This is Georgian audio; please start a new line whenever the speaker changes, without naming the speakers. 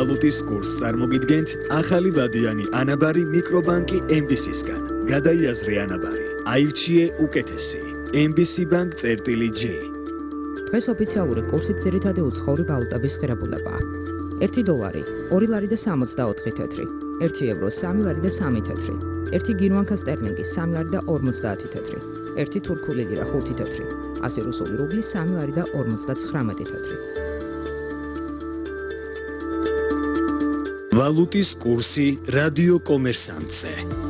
ვალუტის კურსს წარმოგიდგენთ ახალი ვადიანი ანაბარი მიკრობანკი MBC-სგან. გადაიაზრე ანაბარი. აირჩიე უკეთესი. MBC Bank წერტილი J.
დღეს ოფიციალური კურსით ძირითადი უცხოური ვალუტების ღირებულებაა. 1 დოლარი 2 ლარი და 64 თეთრი, 1 ევრო 3 ლარი და 3 თეთრი, 1 გირვანკა სტერლინგი 3 ლარი და 50 თეთრი, 1 თურქული ლირა 5 თეთრი, 100 რუსული რუბლი 3 ლარი და 59 თეთრი.
ვალუტის კურსი რადიო კომერსანტზე.